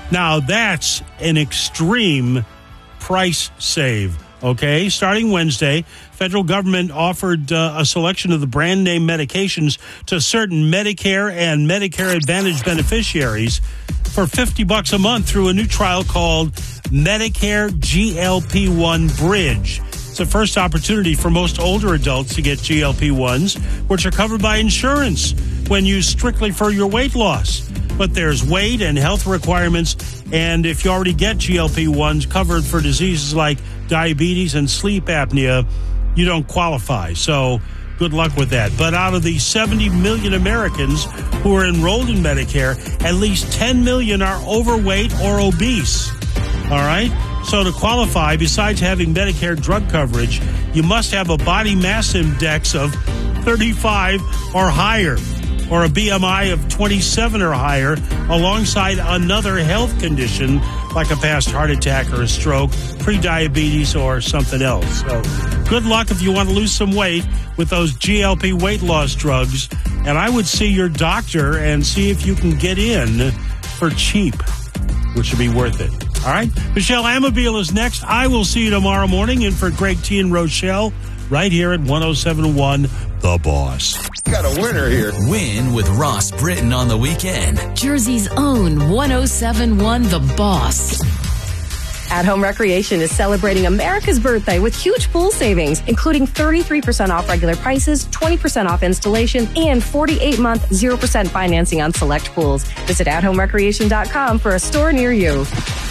Now, that's an extreme price save, okay? Starting Wednesday, federal government offered a selection of the brand name medications to certain Medicare and Medicare Advantage beneficiaries for $50 a month through a new trial called Medicare GLP-1 Bridge. It's the first opportunity for most older adults to get GLP-1s, which are covered by insurance when used strictly for your weight loss. But there's weight and health requirements, and if you already get GLP-1s covered for diseases like diabetes and sleep apnea, you don't qualify. So good luck with that. But out of the 70 million Americans who are enrolled in Medicare, at least 10 million are overweight or obese. All right? So to qualify, besides having Medicare drug coverage, you must have a body mass index of 35 or higher, or a BMI of 27 or higher, alongside another health condition like a past heart attack or a stroke, prediabetes, or something else. So good luck if you want to lose some weight with those GLP weight loss drugs. And I would see your doctor and see if you can get in for cheap, which would be worth it. All right? Michelle Amabile is next. I will see you tomorrow morning in for Greg T. and Rochelle right here at 107.1 The Boss. Got a winner here. Win with Ross Britton on the weekend. Jersey's own 107.1 The Boss. At Home Recreation is celebrating America's birthday with huge pool savings, including 33% off regular prices, 20% off installation, and 48-month 0% financing on select pools. Visit athomerecreation.com for a store near you.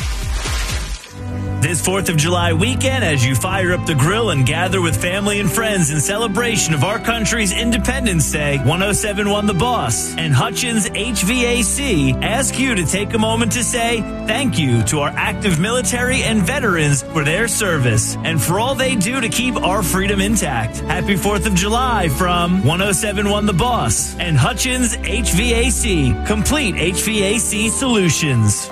This 4th of July weekend, as you fire up the grill and gather with family and friends in celebration of our country's Independence Day, 107.1 The Boss and Hutchins HVAC ask you to take a moment to say thank you to our active military and veterans for their service and for all they do to keep our freedom intact. Happy 4th of July from 107.1 The Boss and Hutchins HVAC, complete HVAC solutions.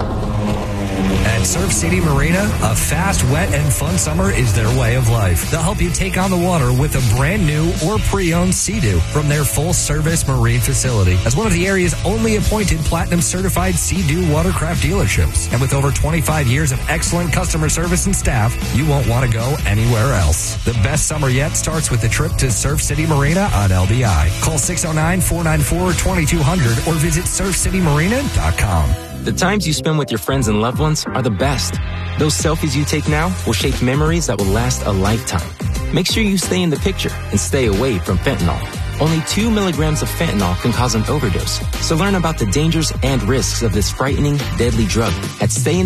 At Surf City Marina, a fast, wet, and fun summer is their way of life. They'll help you take on the water with a brand new or pre-owned Sea-Doo from their full-service marine facility as one of the area's only appointed Platinum-certified Sea-Doo watercraft dealerships. And with over 25 years of excellent customer service and staff, you won't want to go anywhere else. The best summer yet starts with a trip to Surf City Marina on LBI. Call 609-494-2200 or visit surfcitymarina.com. The times you spend with your friends and loved ones are the best. Those selfies you take now will shape memories that will last a lifetime. Make sure you stay in the picture and stay away from fentanyl. Only 2 milligrams of fentanyl can cause an overdose. So learn about the dangers and risks of this frightening, deadly drug at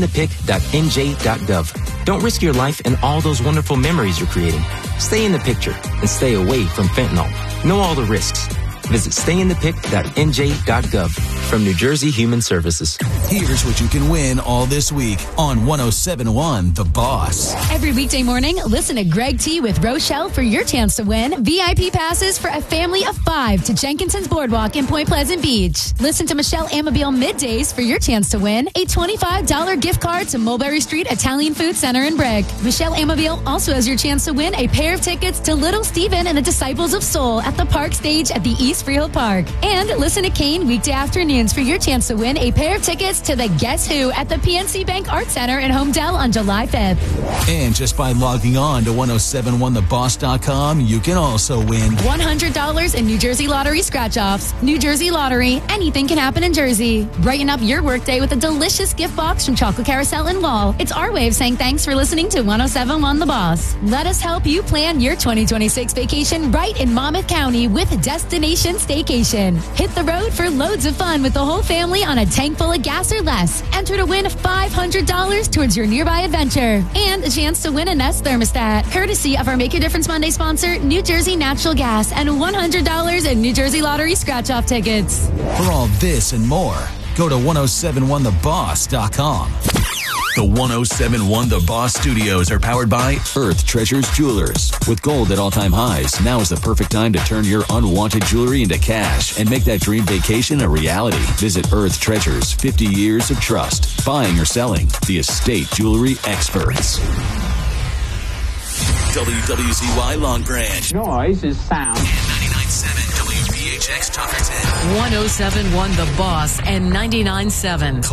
stayinthepic.nj.gov. Don't risk your life and all those wonderful memories you're creating. Stay in the picture and stay away from fentanyl. Know all the risks. Visit stayinthepic.nj.gov from New Jersey Human Services. Here's what you can win all this week on 107.1 The Boss. Every weekday morning, listen to Greg T. with Rochelle for your chance to win VIP passes for a family of 5 to Jenkinson's Boardwalk in Point Pleasant Beach. Listen to Michelle Amabile middays for your chance to win a $25 gift card to Mulberry Street Italian Food Center in Brick. Michelle Amabile also has your chance to win a pair of tickets to Little Stephen and the Disciples of Soul at the Park Stage at the East Freehold Park. And listen to Kane weekday afternoons for your chance to win a pair of tickets to the Guess Who at the PNC Bank Art Center in Homedale on July 5th. And just by logging on to 1071theboss.com, you can also win $100 in New Jersey Lottery scratch-offs. New Jersey Lottery, anything can happen in Jersey. Brighten up your workday with a delicious gift box from Chocolate Carousel and Wall. It's our way of saying thanks for listening to 107.1 The Boss. Let us help you plan your 2026 vacation right in Monmouth County with Destination Staycation. Hit the road for loads of fun with the whole family on a tank full of gas or less. Enter to win $500 towards your nearby adventure. And a chance to win a Nest thermostat. Courtesy of our Make a Difference Monday sponsor, New Jersey Natural Gas, and $100 in New Jersey Lottery scratch-off tickets. For all this and more, go to 1071theboss.com. The 1071 The Boss Studios are powered by Earth Treasures Jewelers. With gold at all-time highs, now is the perfect time to turn your unwanted jewelry into cash and make that dream vacation a reality. Visit Earth Treasures, 50 years of trust. Buying or selling, the estate jewelry experts. WWZY Long Branch. Noise is sound. And 99.7 WPHX Tuckerton. 107.1 The Boss and 99.7